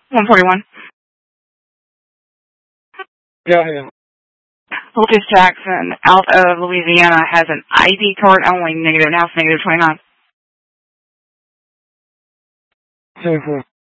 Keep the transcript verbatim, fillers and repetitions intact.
one forty-one. Go ahead. Lucas Jackson out of Louisiana has an I D card only, negative now, it's negative twenty-nine. ten four.